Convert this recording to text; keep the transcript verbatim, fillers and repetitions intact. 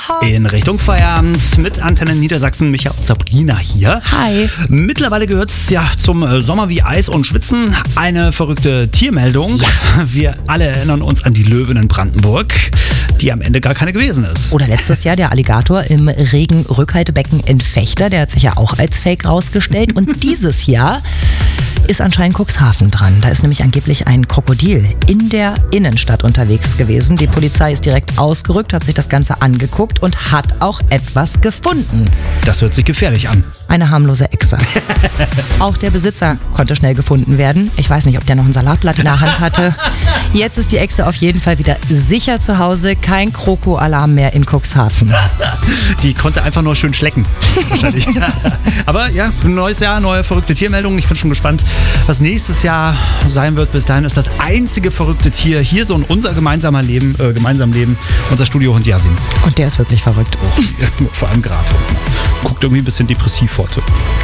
In Richtung Feierabend mit Antenne Niedersachsen, Micha und Sabrina hier. Hi. Mittlerweile gehört es ja zum Sommer wie Eis und Schwitzen. Eine verrückte Tiermeldung. Ja. Wir alle erinnern uns an die Löwin in Brandenburg, die am Ende gar keine gewesen ist. Oder letztes Jahr der Alligator im Regenrückhaltebecken in Vechta, der hat sich ja auch als Fake rausgestellt. Und dieses Jahr ist anscheinend Cuxhaven dran. Da ist nämlich angeblich ein Krokodil in der Innenstadt unterwegs gewesen. Die Polizei ist direkt ausgerückt, hat sich das Ganze angeguckt und hat auch etwas gefunden. Das hört sich gefährlich an. Eine harmlose Echse. Auch der Besitzer konnte schnell gefunden werden. Ich weiß nicht, ob der noch ein Salatblatt in der Hand hatte. Jetzt ist die Echse auf jeden Fall wieder sicher zu Hause. Kein Kroko-Alarm mehr in Cuxhaven. Die konnte einfach nur schön schlecken. Wahrscheinlich. Aber ja, neues Jahr, neue verrückte Tiermeldungen. Ich bin schon gespannt, was nächstes Jahr sein wird. Bis dahin ist das einzige verrückte Tier hier so in unser gemeinsamer Leben, äh, gemeinsamen Leben, unser Studiohund Yasin. Und der ist wirklich verrückt. Vor allem gerade. Guckt irgendwie ein bisschen depressiv heute.